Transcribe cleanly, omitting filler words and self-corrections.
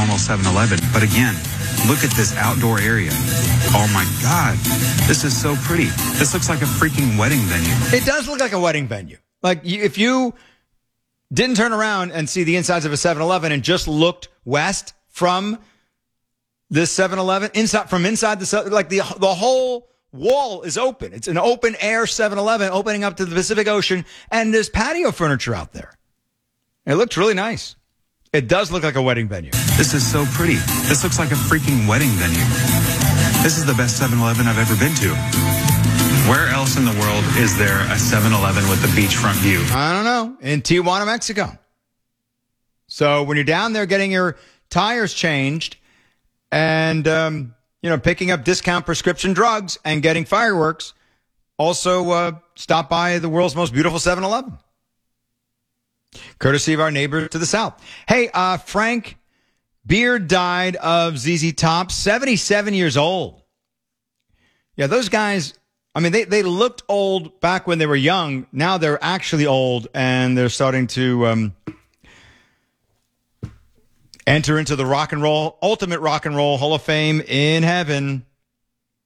normal 7-Eleven. But again, look at this outdoor area. Oh my God, this is so pretty. This looks like a freaking wedding venue. It does look like a wedding venue. Like if you didn't turn around and see the insides of a 7-Eleven and just looked west from this 7-Eleven, inside the whole wall is open. It's an open air 7-Eleven opening up to the Pacific Ocean, and there's patio furniture out there. It looks really nice. It does look like a wedding venue. This is so pretty. This looks like a freaking wedding venue. This is the best 7-Eleven I've ever been to. Where else in the world is there a 7-Eleven with a beachfront view? I don't know. In Tijuana, Mexico. So when you're down there getting your tires changed and, picking up discount prescription drugs and getting fireworks, also stop by the world's most beautiful 7-Eleven. Courtesy of our neighbor to the south. Hey, Frank Beard died of ZZ Top, 77 years old. Yeah, those guys, I mean, they looked old back when they were young. Now they're actually old, and they're starting to enter into the Ultimate Rock and Roll Hall of Fame in heaven.